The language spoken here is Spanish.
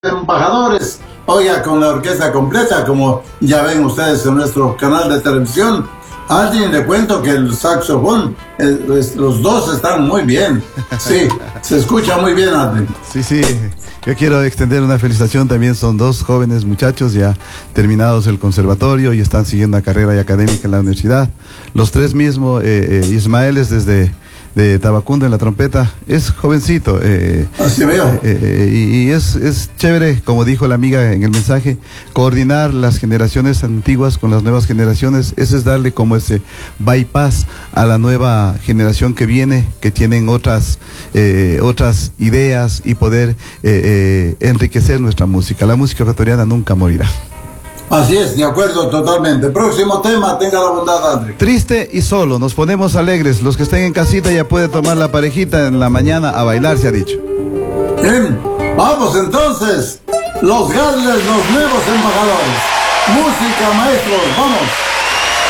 Embajadores, oiga, con la orquesta completa, como ya ven ustedes en nuestro canal de televisión. Alguien le cuento que el saxofón, los dos están muy bien. Sí, se escucha muy bien, Adri. Sí, yo quiero extender una felicitación también. Son dos jóvenes muchachos ya terminados el conservatorio y están siguiendo una carrera académica en la universidad. Los tres mismos, Ismael es desde de Tabacunda en la trompeta, es jovencito, así veo. Y es chévere, como dijo la amiga en el mensaje, coordinar las generaciones antiguas con las nuevas generaciones. Eso es darle como ese bypass a la nueva generación que viene, que tienen otras ideas, y poder enriquecer nuestra música. La música ecuatoriana nunca morirá. Así es, de acuerdo totalmente. Próximo tema, tenga la bondad, André. Triste y solo, nos ponemos alegres. Los que estén en casita ya puede tomar la parejita en la mañana a bailar, se ha dicho. Bien, vamos entonces. Los Gardlers, los nuevos embajadores. Música, maestros, vamos.